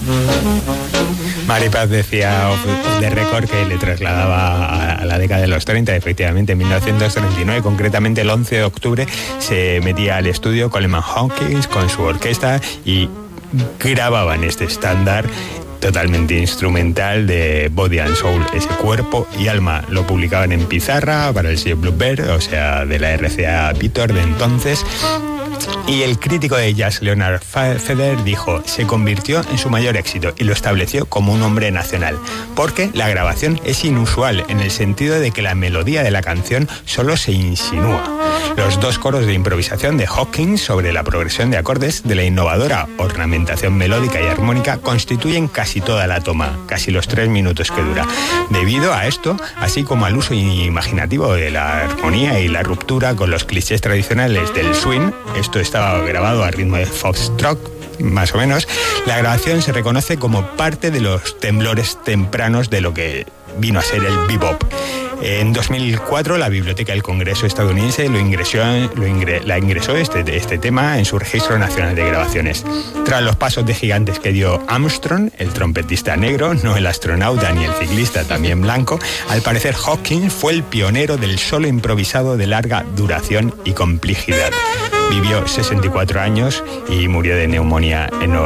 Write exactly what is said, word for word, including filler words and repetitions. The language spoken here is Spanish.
Mary Paz decía de récord que le trasladaba a la década de los treinta, efectivamente, en mil novecientos treinta y nueve, concretamente el once de octubre, se metía al estudio Coleman Hawkins con su orquesta y grababan este estándar totalmente instrumental de Body and Soul, ese cuerpo y alma. Lo publicaban en pizarra para el sello Bluebird, o sea, de la R C A Victor de entonces. Y el crítico de jazz Leonard Feather dijo: se convirtió en su mayor éxito y lo estableció como un hombre nacional, porque la grabación es inusual en el sentido de que la melodía de la canción solo se insinúa. Los dos coros de improvisación de Hawkins sobre la progresión de acordes de la innovadora ornamentación melódica y armónica constituyen casi toda la toma, casi los tres minutos que dura. Debido a esto, así como al uso imaginativo de la armonía y la ruptura con los clichés tradicionales del swing, esto estaba grabado a ritmo de foxtrot, más o menos, la grabación se reconoce como parte de los temblores tempranos de lo que vino a ser el bebop. En dos mil cuatro, la Biblioteca del Congreso estadounidense lo ingresó, lo ingre, la ingresó este, este tema en su Registro Nacional de Grabaciones. Tras los pasos de gigantes que dio Armstrong, el trompetista negro, no el astronauta ni el ciclista también blanco, al parecer Hawkins fue el pionero del solo improvisado de larga duración y complejidad. Vivió sesenta y cuatro años y murió de neumonía en Nueva York.